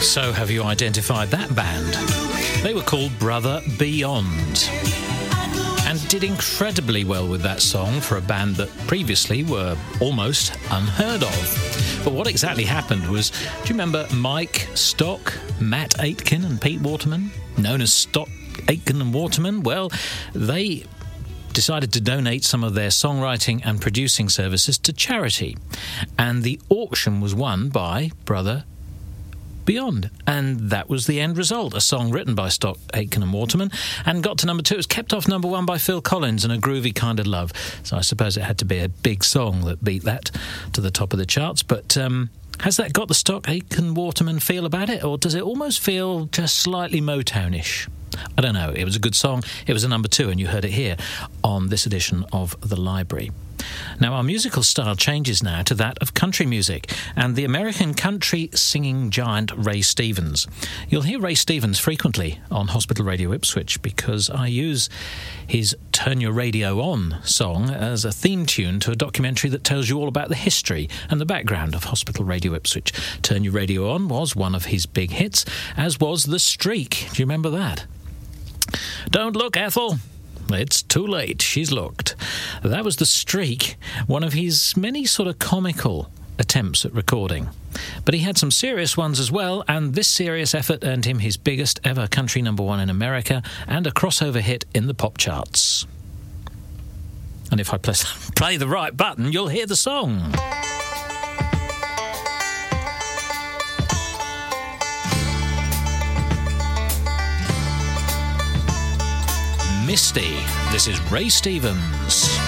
So have you identified that band? They were called Brother Beyond and did incredibly well with that song for a band that previously were almost unheard of. But what exactly happened was, do you remember Mike Stock, Matt Aitken and Pete Waterman, known as Stock, Aitken and Waterman? Well, they decided to donate some of their songwriting and producing services to charity. And the auction was won by Brother Beyond, and that was the end result. A song written by Stock, Aitken and Waterman, and got to number 2. It was kept off number 1 by Phil Collins and A Groovy Kind of Love. So I suppose it had to be a big song that beat that to the top of the charts. But has that got the Stock, Aitken, Waterman feel about it, or does it almost feel just slightly Motownish? I don't know. It was a good song. It was a number 2, and you heard it here on this edition of The Library. Now, our musical style changes now to that of country music and the American country singing giant Ray Stevens. You'll hear Ray Stevens frequently on Hospital Radio Ipswich because I use his Turn Your Radio On song as a theme tune to a documentary that tells you all about the history and the background of Hospital Radio Ipswich. Turn Your Radio On was one of his big hits, as was The Streak. Do you remember that? Don't look, Ethel. It's too late, she's looked. That was The Streak, one of his many sort of comical attempts at recording. But he had some serious ones as well, and this serious effort earned him his biggest ever country number 1 in America and a crossover hit in the pop charts. And if I play the right button, you'll hear the song. Misty. This is Ray Stevens.